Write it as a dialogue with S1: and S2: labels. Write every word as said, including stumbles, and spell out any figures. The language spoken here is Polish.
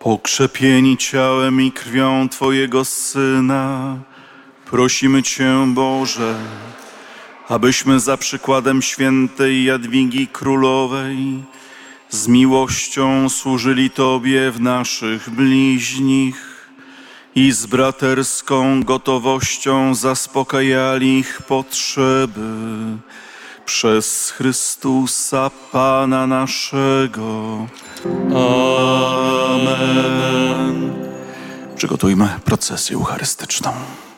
S1: pokrzepieni ciałem i krwią Twojego Syna, prosimy Cię, Boże, abyśmy za przykładem świętej Jadwigi Królowej z miłością służyli Tobie w naszych bliźnich i z braterską gotowością zaspokajali ich potrzeby przez Chrystusa Pana naszego. Amen. Przygotujmy procesję eucharystyczną.